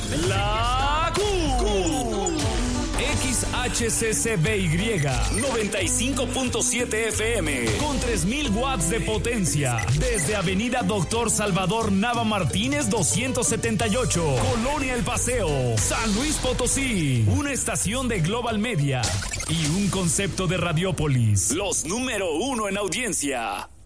La XHCCBY 95.7 FM con 3000 watts de potencia desde Avenida Doctor Salvador Nava Martínez 278, Colonia El Paseo, San Luis Potosí. Una estación de Global Media y un concepto de Radiópolis, los número 1 en audiencia.